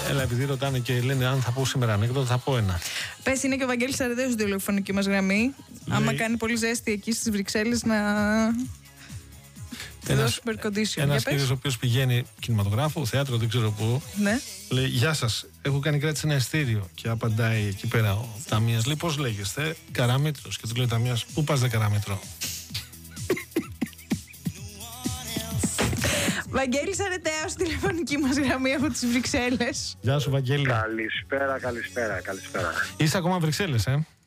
Έλα, επειδή ρωτάνε και λένε αν θα πω σήμερα ανέκδοτο, θα πω ένα. Πες, είναι και ο Βαγγέλης Αρεδέος στην τηλεφωνική μας γραμμή. Άμα κάνει πολύ ζέστη εκεί στις Βρυξέλλες να δώσει υπερκοντήσιο. Ένας κύριος ο οποίος πηγαίνει κινηματογράφο, θέατρο, δεν ξέρω πού. Ναι. Λέει, γεια σας, έχω κάνει κράτηση ένα ειστήριο. Και απαντάει εκεί πέρα ο ταμείας, λέει, πώς λέγεστε? Καραμήτρος. Και του λέει ο ταμείας, πού πας δε Καραμήτρο? Βαγγέλης Αρετέος στη τηλεφωνική μας γραμμή από τις Βρυξέλλες. Γεια σου, Βαγγέλη. Καλησπέρα. Είσαι ακόμα Βρυξέλλες,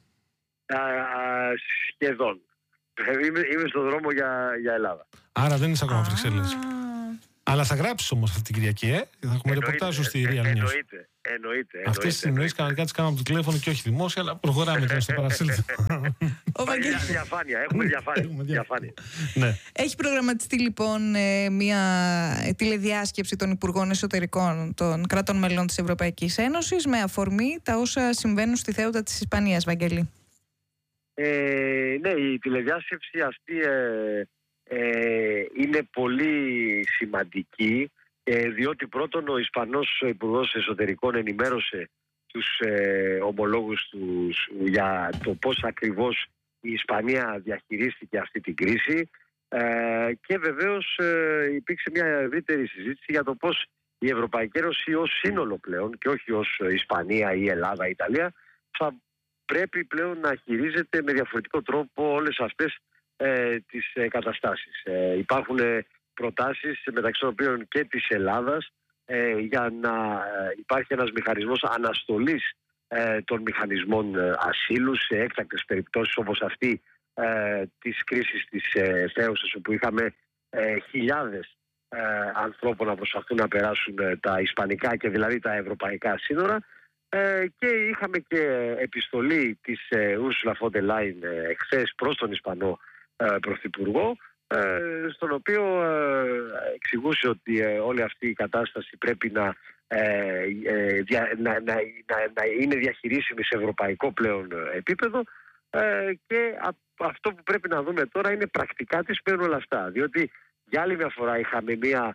Σχεδόν. Είμαι στον δρόμο για Ελλάδα. Άρα δεν είσαι ακόμα Βρυξέλλες. Αλλά θα γράψεις όμως αυτή την Κυριακή, Θα έχουμε ρεπορτάζ σου στη Real News. Εννοείται. Αυτές τις συνεννοήσεις κανονικά τις κάναμε από το τηλέφωνο και όχι δημόσια, αλλά προχωράμε τώρα στο παρασύλληπτο. Διαφάνεια, έχουμε διαφάνεια. Ναι. Έχει προγραμματιστεί λοιπόν μια τηλεδιάσκεψη των Υπουργών Εσωτερικών των κρατών μελών της Ευρωπαϊκής Ένωσης με αφορμή τα όσα συμβαίνουν στη Θέουτα της Ισπανίας, Βαγγέλη. Ναι, η τηλεδιάσκεψη αυτή είναι πολύ σημαντική, διότι πρώτον ο Ισπανός Υπουργός Εσωτερικών ενημέρωσε τους ομολόγους τους για το πώς ακριβώς η Ισπανία διαχειρίστηκε αυτή την κρίση, και βεβαίως υπήρξε μια ευρύτερη συζήτηση για το πώς η Ευρωπαϊκή Ένωση ως σύνολο πλέον, και όχι ως Ισπανία ή Ελλάδα ή Ιταλία, θα πρέπει πλέον να χειρίζεται με διαφορετικό τρόπο όλες αυτές τις καταστάσεις. Υπάρχουν προτάσεις, μεταξύ των οποίων και της Ελλάδας, για να υπάρχει ένας μηχανισμός αναστολής των μηχανισμών ασύλου σε έκτακτες περιπτώσεις όπως αυτή της κρίσης της Θέουσας, όπου είχαμε χιλιάδες ανθρώπων να προσπαθούν να περάσουν τα ισπανικά και δηλαδή τα ευρωπαϊκά σύνορα, και είχαμε και επιστολή της Ursula von der Leyen εχθές προς τον Ισπανό Πρωθυπουργό, στον οποίο εξηγούσε ότι όλη αυτή η κατάσταση πρέπει να είναι διαχειρίσιμη σε ευρωπαϊκό πλέον επίπεδο, και αυτό που πρέπει να δούμε τώρα είναι πρακτικά τι σημαίνουν όλα αυτά, διότι για άλλη μια φορά είχαμε μια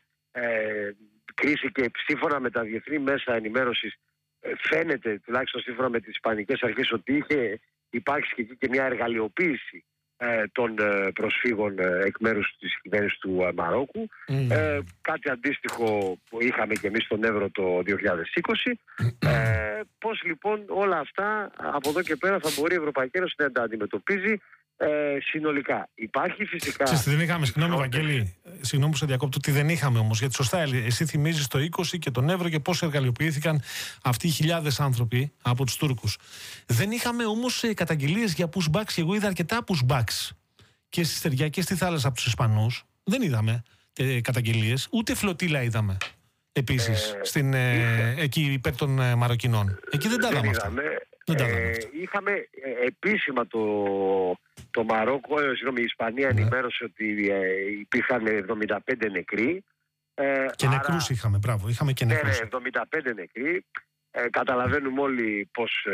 κρίση και σύμφωνα με τα διεθνή μέσα ενημέρωσης φαίνεται, τουλάχιστον σύμφωνα με τις ισπανικές αρχές, ότι είχε υπάρξει και εκεί και μια εργαλειοποίηση των προσφύγων εκ μέρους της κυβέρνησης του Μαρόκου. Κάτι αντίστοιχο που είχαμε και εμείς στον Εύρο το 2020. Πώς λοιπόν όλα αυτά από εδώ και πέρα θα μπορεί η Ευρωπαϊκή Ένωση να τα αντιμετωπίζει συνολικά. Υπάρχει φυσικά. Δεν είχαμε, συγγνώμη Βαγγέλη, συγγνώμη που σε διακόπτω, ότι δεν είχαμε όμως, γιατί σωστά εσύ θυμίζεις το 20 και τον Εύρο και πώς εργαλειοποιήθηκαν αυτοί οι χιλιάδες άνθρωποι από τους Τούρκους. Δεν είχαμε όμως καταγγελίες για pushbacks, και εγώ είδα αρκετά pushbacks και στη Στεριά και στη θάλασσα από τους Ισπανούς. Δεν είδαμε καταγγελίες, ούτε φλωτήλα είδαμε. Επίσης, εκεί υπέρ των Μαροκινών. Εκεί δεν τα είδαμε αυτά. Είχαμε επίσημα το Μαρόκο, η Ισπανία ενημέρωσε ότι υπήρχαν 75 νεκροί. Και νεκρούς είχαμε, μπράβο, είχαμε και νεκρούς. 75 νεκροί. Καταλαβαίνουμε όλοι πώς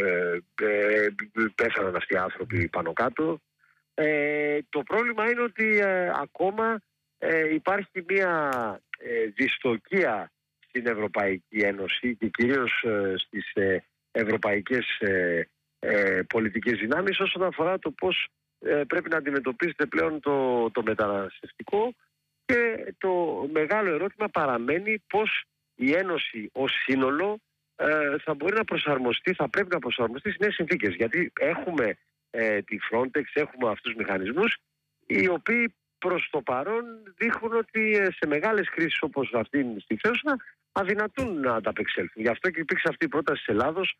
πέθαναν αυτοί οι άνθρωποι πάνω κάτω. Το πρόβλημα είναι ότι ακόμα υπάρχει μια δυστοκία στην Ευρωπαϊκή Ένωση και κυρίως στις ευρωπαϊκές πολιτικές δυνάμεις όσον αφορά το πώς πρέπει να αντιμετωπίσετε πλέον το μεταναστευτικό, και το μεγάλο ερώτημα παραμένει πώς η Ένωση ως σύνολο θα μπορεί να προσαρμοστεί, θα πρέπει να προσαρμοστεί στις νέες συνθήκες, γιατί έχουμε τη Frontex, έχουμε αυτούς τους μηχανισμούς οι οποίοι προς το παρόν δείχνουν ότι σε μεγάλες κρίσεις όπως αυτή στη Θέουσα αδυνατούν να ανταπεξέλθουν. Γι' αυτό και υπήρξε αυτή η πρόταση της Ελλάδος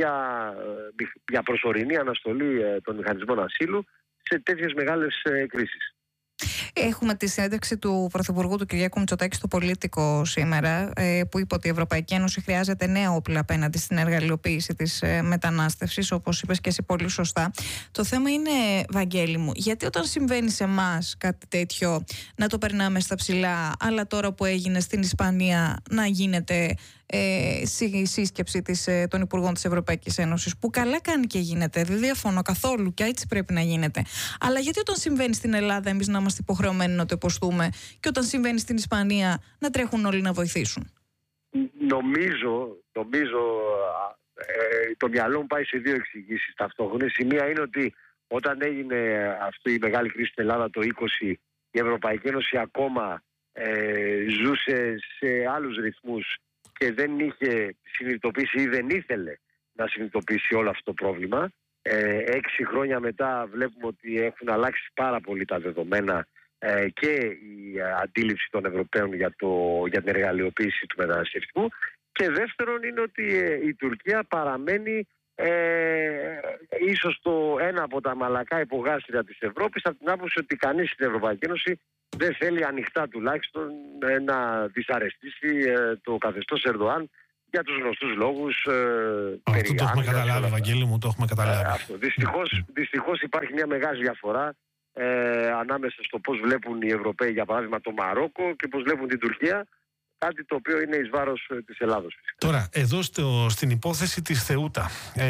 για προσωρινή αναστολή των μηχανισμών ασύλου σε τέτοιες μεγάλες κρίσεις. Έχουμε τη συνέντευξη του Πρωθυπουργού του Κυριάκου Μητσοτάκη στο Πολίτικο σήμερα, που είπε ότι η Ευρωπαϊκή Ένωση χρειάζεται νέα όπλα απέναντι στην εργαλειοποίηση της μετανάστευσης, όπως είπες και εσύ πολύ σωστά. Το θέμα είναι, Βαγγέλη μου, γιατί όταν συμβαίνει σε εμάς κάτι τέτοιο να το περνάμε στα ψηλά, αλλά τώρα που έγινε στην Ισπανία να γίνεται σύσκεψη των Υπουργών της Ευρωπαϊκής Ένωσης, που καλά κάνει και γίνεται, δεν διαφωνώ καθόλου και έτσι πρέπει να γίνεται. Αλλά γιατί όταν συμβαίνει στην Ελλάδα εμείς να είμαστε υποχρεωμένοι να το υποστούμε, και όταν συμβαίνει στην Ισπανία να τρέχουν όλοι να βοηθήσουν? Νομίζω το μυαλό μου πάει σε δύο εξηγήσεις ταυτόχρονες. Η μία είναι ότι όταν έγινε αυτή η μεγάλη κρίση στην Ελλάδα το 20, η Ευρωπαϊκή Ένωση ακόμα ζούσε σε άλλους ρυθμούς και δεν είχε συνειδητοποιήσει ή δεν ήθελε να συνειδητοποιήσει όλο αυτό το πρόβλημα. 6 χρόνια μετά βλέπουμε ότι έχουν αλλάξει πάρα πολύ τα δεδομένα και η αντίληψη των Ευρωπαίων για την εργαλειοποίηση του μεταναστευτικού. Και δεύτερον είναι ότι η Τουρκία παραμένει ίσως ένα από τα μαλακά υπογάστρια της Ευρώπης, από την άποψη ότι κανείς στην Ευρωπαϊκή Ένωση δεν θέλει ανοιχτά τουλάχιστον να δυσαρεστήσει το καθεστώς Ερντοάν για τους γνωστούς λόγους. Αυτό το έχουμε καταλάβει, Βαγγέλη μου, το έχουμε καταλάβει. Δυστυχώς υπάρχει μια μεγάλη διαφορά ανάμεσα στο πώς βλέπουν οι Ευρωπαίοι, για παράδειγμα, το Μαρόκο και πώς βλέπουν την Τουρκία. Κάτι το οποίο είναι εις βάρος της Ελλάδος. Φυσικά. Τώρα, εδώ στην υπόθεση της Θεούτα,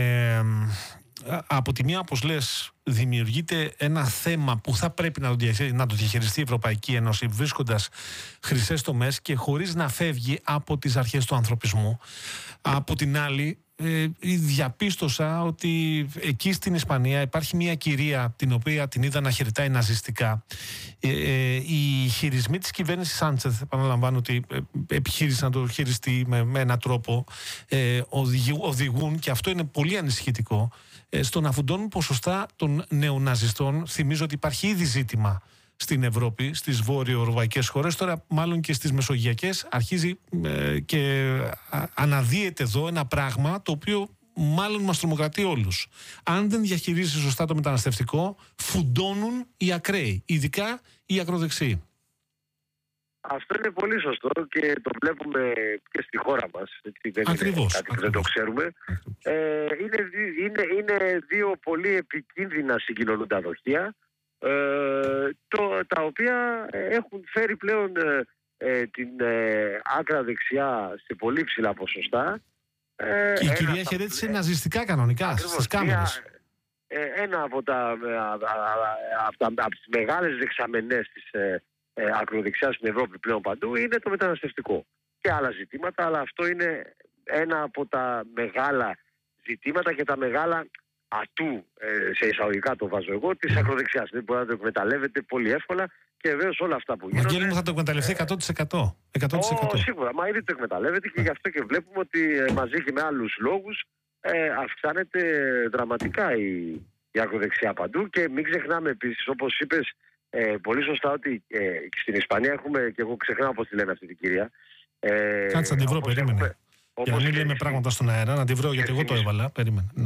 από τη μία, όπως λες, δημιουργείται ένα θέμα που θα πρέπει να το διαχειριστεί η Ευρωπαϊκή Ένωση, βρίσκοντας χρυσές τομές και χωρίς να φεύγει από τις αρχές του ανθρωπισμού. Από την άλλη, διαπίστωσα ότι εκεί στην Ισπανία υπάρχει μια κυρία την οποία την είδα να χαιρετάει ναζιστικά. Οι χειρισμοί της κυβέρνησης Σάντσεθ, επαναλαμβάνω ότι επιχείρησε να το χειριστεί με έναν τρόπο, οδηγούν, και αυτό είναι πολύ ανησυχητικό, στο να φουντώνουν ποσοστά των νεοναζιστών. Θυμίζω ότι υπάρχει ήδη ζήτημα στην Ευρώπη, στις βόρειο-ευρωπαϊκές χώρες, τώρα μάλλον και στις μεσογειακές αρχίζει και αναδύεται εδώ ένα πράγμα το οποίο μάλλον μας τρομοκρατεί όλους. Αν δεν διαχειρίζει σωστά το μεταναστευτικό, φουντώνουν οι ακραίοι, ειδικά οι ακροδεξιοί. Αυτό είναι πολύ σωστό και το βλέπουμε και στη χώρα μας. Ακριβώς. Κάτι που δεν το ξέρουμε. Είναι δύο πολύ επικίνδυνα συγκοινωνούντα δοχεία, τα οποία έχουν φέρει πλέον την άκρα δεξιά σε πολύ ψηλά ποσοστά. Και η κυρία χαιρέτησε ναζιστικά κανονικά στις κάμερες. Ένα από τις μεγάλες δεξαμενές της ακροδεξιάς στην Ευρώπη πλέον παντού είναι το μεταναστευτικό και άλλα ζητήματα, αλλά αυτό είναι ένα από τα μεγάλα ζητήματα και τα μεγάλα ατού, σε εισαγωγικά το βάζω εγώ, της ακροδεξιάς. Δεν μπορεί να το εκμεταλλεύεται πολύ εύκολα και βεβαίως όλα αυτά που γίνονται. Βαγγέλη μου, θα το εκμεταλλευτεί 100%. 100%. Σίγουρα, μα ήδη το εκμεταλλεύεται και γι' αυτό και βλέπουμε ότι μαζί και με άλλους λόγους αυξάνεται δραματικά η ακροδεξιά παντού. Και μην ξεχνάμε επίσης, όπως είπες πολύ σωστά, ότι στην Ισπανία έχουμε, και εγώ ξεχνάω πώς τη λένε αυτή την κυρία. Κάτσε να τη βρω, περίμενε. Για να μην λέμε πράγματα στον αέρα, να τη βρω, γιατί εγώ το έβαλα. Περίμενε. Ναι.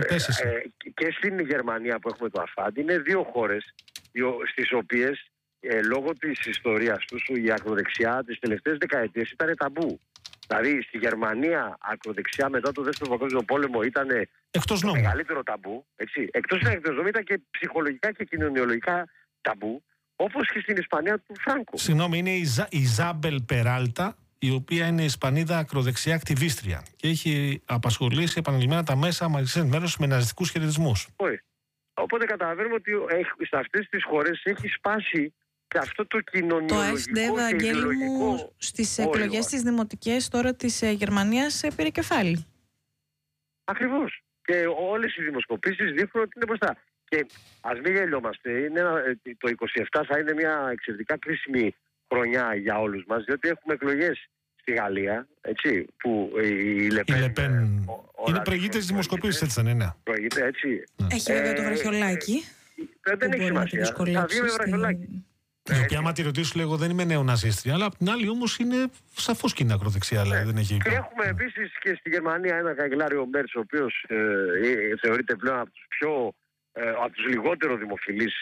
Και στην Γερμανία που έχουμε το Αφάντι, είναι δύο χώρες στις οποίες λόγω της ιστορίας τους η ακροδεξιά τις τελευταίες δεκαετίες ήταν ταμπού. Δηλαδή στη Γερμανία ακροδεξιά μετά το Δεύτερο Παγκόσμιο Πόλεμο ήταν το μεγαλύτερο ταμπού. Έτσι. Εκτός να εκτός ήταν και ψυχολογικά και κοινωνιολογικά ταμπού, όπως και στην Ισπανία του Φράγκο. Συγγνώμη, είναι η Ζάμπελ Περάλτα, η οποία είναι Ισπανίδα ακροδεξιά ακτιβίστρια και έχει απασχολήσει επανειλημμένα τα μέσα μαζικής ενημέρωσης με ναζιστικούς χαιρετισμούς. Οπότε καταλαβαίνουμε ότι σε αυτές τις χώρες έχει σπάσει και αυτό το κοινωνιολογικό και ιδεολογικό. Στις εκλογές τις δημοτικές τώρα της Γερμανίας πήρε κεφάλι. Ακριβώς. Και όλες οι δημοσκοπήσεις δείχνουν ότι είναι μπροστά. Και ας μην γελιόμαστε, το 27 θα είναι μια εξαιρετικά κρίσιμη χρονιά για όλους μας, διότι έχουμε εκλογές στη Γαλλία, έτσι, που η Λεπέν είναι προηγείται στις δημοσκοπήσεις, έτσι δεν είναι? Προηγείται, έτσι. Έχει βέβαια το βραχιολάκι. Δεν έχει σημασία. Θα βγει με βραχιολάκι. Η οποία, άμα τη ρωτήσω, λέγω δεν είμαι νεοναζίστρια, αλλά απ' την άλλη όμως είναι σαφώς και είναι ακροδεξιά. Δεν έχει... Και έχουμε επίσης και στη Γερμανία ένα καγκελάριο Μέρτς, ο οποίος θεωρείται πλέον από τους λιγότερο δημοφιλείς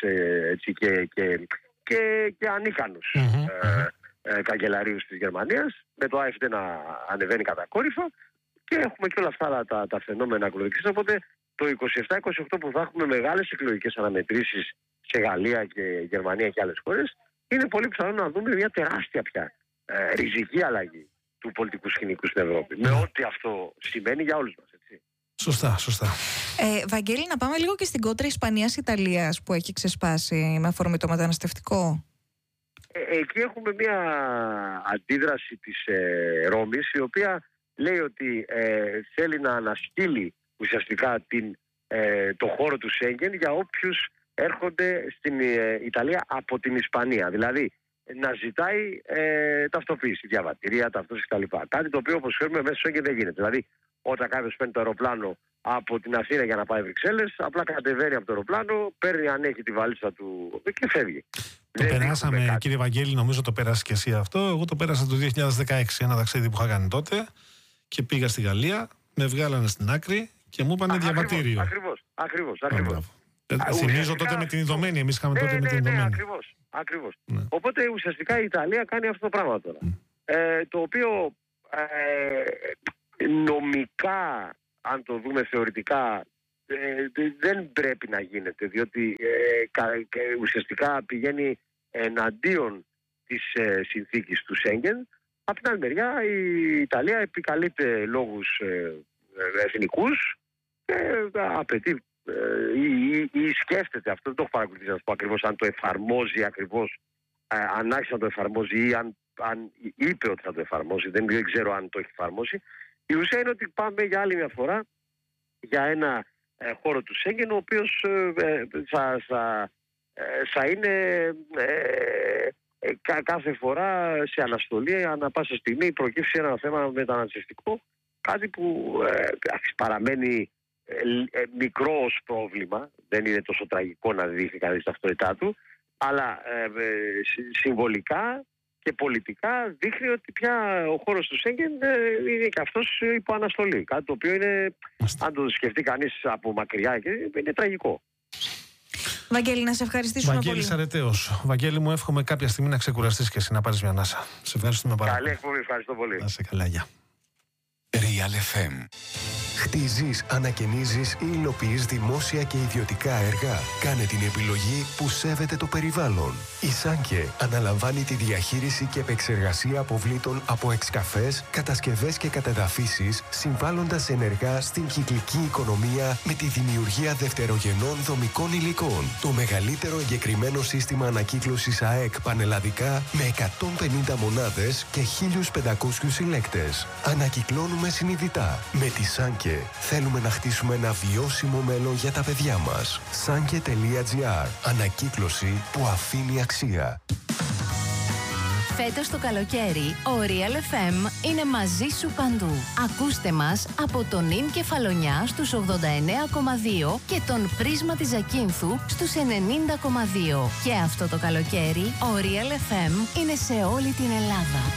και ανίκανους καγκελαρίους της Γερμανίας, με το AfD να ανεβαίνει κατακόρυφα, και έχουμε και όλα αυτά τα φαινόμενα ακροδεξιάς. Οπότε το 27-28 που θα έχουμε μεγάλες εκλογικές αναμετρήσεις σε Γαλλία και Γερμανία και άλλες χώρες, είναι πολύ πιθανό να δούμε μια τεράστια πια ριζική αλλαγή του πολιτικού σκηνικού στην Ευρώπη. Με ό,τι αυτό σημαίνει για όλους μας. Έτσι. Σωστά. Βαγγέλη, να πάμε λίγο και στην κόντρα Ισπανίας-Ιταλίας που έχει ξεσπάσει με αφορμή το μεταναστευτικό. Εκεί έχουμε μια αντίδραση της Ρώμης, η οποία λέει ότι θέλει να αναστείλει ουσιαστικά το χώρο του Σέγγεν για όποιους έρχονται στην Ιταλία από την Ισπανία. Δηλαδή να ζητάει ταυτοποίηση, διαβατηρία, ταυτόση κτλ. Κάτι το οποίο, όπως ξέρουμε, μέσα στο Σέγγεν δεν γίνεται. Δηλαδή, όταν κάποιος παίρνει το αεροπλάνο από την Αθήνα για να πάει Βρυξέλλες, απλά κατεβαίνει από το αεροπλάνο, παίρνει αν έχει τη βαλίτσα του και φεύγει. Το περάσαμε, κύριε Βαγγέλη, νομίζω το πέρασε και εσύ αυτό. Εγώ το πέρασα το 2016, ένα ταξίδι που είχα κάνει τότε και πήγα στη Γαλλία, με βγάλανε στην άκρη και μου είπανε διαβατήριο. Ακριβώς. Θυμίζω τότε με την Ιδωμένη, εμείς είχαμε τότε με την Ιδωμένη. Ακριβώς. Ναι. Οπότε ουσιαστικά η Ιταλία κάνει αυτό το πράγμα τώρα. Το οποίο νομικά, αν το δούμε θεωρητικά, δεν πρέπει να γίνεται, διότι ουσιαστικά πηγαίνει εναντίον της συνθήκης του Σέγγεν. Από την άλλη μεριά η Ιταλία επικαλείται λόγους εθνικούς και απαιτεί ή σκέφτεται, αυτό δεν το έχω παρακολουθήσει να πω ακριβώς, αν το εφαρμόζει ακριβώς, αν άρχισε να το εφαρμόζει ή αν είπε ότι θα το εφαρμόσει, δεν ξέρω αν το έχει εφαρμόσει. Η ουσία είναι ότι πάμε για άλλη μια φορά για ένα χώρο του Σέγγεν, ο οποίος θα είναι κάθε φορά σε αναστολή, ανά πάσα στιγμή προκύψει ένα θέμα μεταναστευτικό, κάτι που παραμένει μικρό ως πρόβλημα, δεν είναι τόσο τραγικό να δείχνει κανείς την ταυτότητά του, αλλά συμβολικά και πολιτικά δείχνει ότι πια ο χώρος του Σέγγεν είναι και αυτός υπό αναστολή. Κάτι το οποίο είναι, αν το σκεφτεί κανείς από μακριά, είναι τραγικό. Βαγγέλη, να σε ευχαριστήσουμε πολύ. Βαγγέλης Αρετέος. Βαγγέλη, μου εύχομαι κάποια στιγμή να ξεκουραστείς και εσύ, να πάρεις μια ανάσα. Σε ευχαριστούμε πάρα πολύ. Καλή εκπομπή, ευχαριστώ πολύ. Να σε καλά, γεια. Real FM. Χτίζεις, ανακαινίζεις ή υλοποιείς δημόσια και ιδιωτικά έργα. Κάνε την επιλογή που σέβεται το περιβάλλον. Η Σάνκε αναλαμβάνει τη διαχείριση και επεξεργασία αποβλήτων από εξκαφές, κατασκευές και κατεδαφίσεις, συμβάλλοντας ενεργά στην κυκλική οικονομία με τη δημιουργία δευτερογενών δομικών υλικών. Το μεγαλύτερο εγκεκριμένο σύστημα ανακύκλωσης ΑΕΚ πανελλαδικά με 150 μονάδες και 1.500 συλλέκτες. Ανακυκλώνουμε συνειδητά. Με τη Σάνκε θέλουμε να χτίσουμε ένα βιώσιμο μέλλον για τα παιδιά μας. Sanke.gr. Ανακύκλωση που αφήνει αξία. Φέτος το καλοκαίρι, ο Real FM είναι μαζί σου παντού. Ακούστε μας από τον Ιν Κεφαλονιά στους 89,2 και τον Πρίσμα της Ζακίνθου στους 90,2. Και αυτό το καλοκαίρι, ο Real FM είναι σε όλη την Ελλάδα.